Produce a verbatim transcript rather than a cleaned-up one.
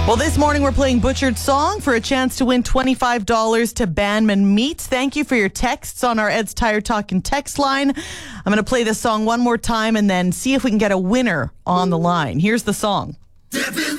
Well, this morning we're playing Butchered Song for a chance to win twenty-five dollars to Banman Meat. Thank you for your texts on our Ed's Tire Talkin' text line. I'm going to play this song one more time and then see if we can get a winner on the line. Here's the song. Devin